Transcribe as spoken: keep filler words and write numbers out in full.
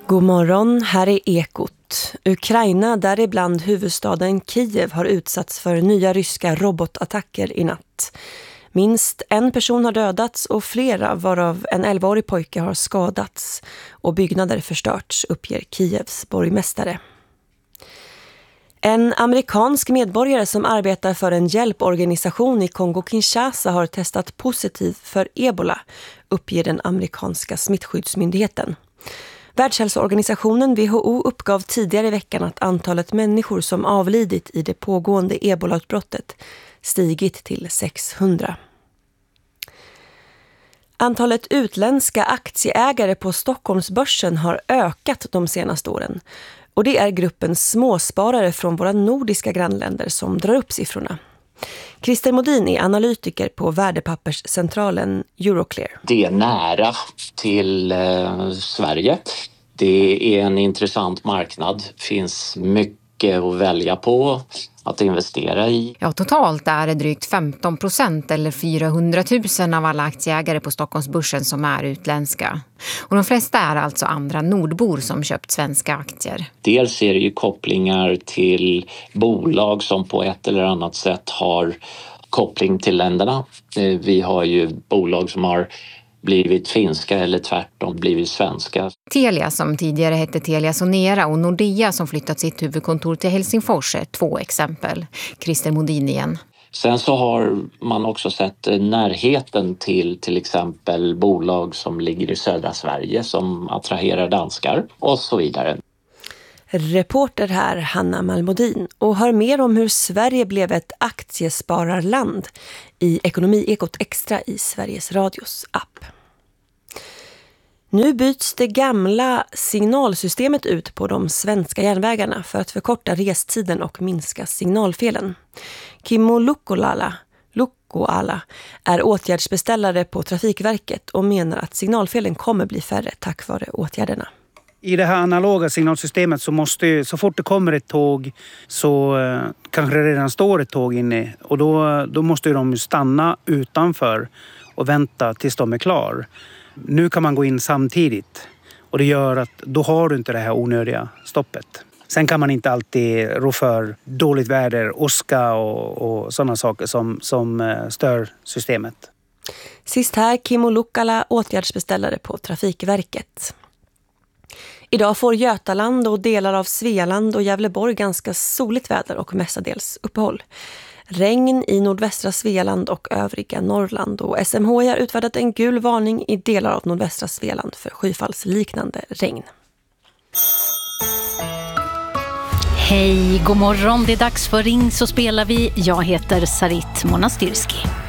God morgon, här är Ekot. Ukraina, däribland huvudstaden Kiev, har utsatts för nya ryska robotattacker i natt. Minst en person har dödats och flera, varav en elvaårig pojke, har skadats och byggnader förstörts, uppger Kievs borgmästare. En amerikansk medborgare som arbetar för en hjälporganisation i Kongo-Kinshasa har testat positivt för ebola, uppger den amerikanska smittskyddsmyndigheten. Världshälsoorganisationen W H O uppgav tidigare i veckan att antalet människor som avlidit i det pågående ebolautbrottet stigit till sexhundra. Antalet utländska aktieägare på Stockholmsbörsen har ökat de senaste åren. Och det är gruppen småsparare från våra nordiska grannländer som drar upp siffrorna. Christer Modin är analytiker på värdepapperscentralen Euroclear. Det är nära till eh, Sverige. Det är en intressant marknad. Det finns mycket att välja på, att investera i. Ja, totalt är det drygt femton procent eller fyrahundratusen av alla aktieägare på Stockholmsbörsen som är utländska. Och de flesta är alltså andra nordbor som köpt svenska aktier. Dels är det ju kopplingar till bolag som på ett eller annat sätt har koppling till länderna. Vi har ju bolag som har blivit finska eller tvärtom blivit svenska. Telia, som tidigare hette Telia Sonera, och Nordea, som flyttat sitt huvudkontor till Helsingfors, är två exempel. Christer Modin igen. Sen så har man också sett närheten till till exempel bolag som ligger i södra Sverige som attraherar danskar och så vidare. Reporter här Hanna Malmodin, och hör mer om hur Sverige blev ett aktiespararland i Ekonomi Ekot Extra i Sveriges Radios app. Nu byts det gamla signalsystemet ut på de svenska järnvägarna för att förkorta restiden och minska signalfelen. Kimmo Lukkolala, Lukkoala är åtgärdsbeställare på Trafikverket och menar att signalfelen kommer bli färre tack vare åtgärderna. I det här analoga signalsystemet så måste, så fort det kommer ett tåg så eh, kanske det redan står ett tåg inne. Och då, då måste de stanna utanför och vänta tills de är klar. Nu kan man gå in samtidigt och det gör att då har du inte det här onödiga stoppet. Sen kan man inte alltid rå för dåligt väder, åska och, och sådana saker som, som stör systemet. Sist här Kimmo Lukkala, åtgärdsbeställare på Trafikverket. Idag får Götaland och delar av Svealand och Gävleborg ganska soligt väder och mestadels uppehåll. Regn i nordvästra Svealand och övriga Norrland, och S M H I har utfärdat en gul varning i delar av nordvästra Svealand för skyfallsliknande regn. Hej, god morgon. Det är dags för Ring så spelar vi. Jag heter Sarit Monastirski.